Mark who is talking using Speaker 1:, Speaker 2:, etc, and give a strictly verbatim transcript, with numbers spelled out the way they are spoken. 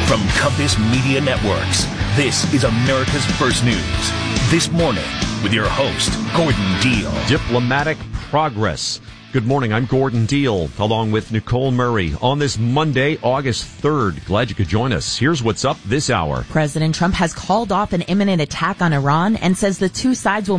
Speaker 1: From Compass Media Networks, this is America's First News. This morning, with your host, Gordon Deal.
Speaker 2: Diplomatic progress. Good morning, I'm Gordon Deal, along with Nicole Murray. On this Monday, August third, glad you could join us. Here's what's up this hour.
Speaker 3: President Trump has called off an imminent attack on Iran and says the two sides will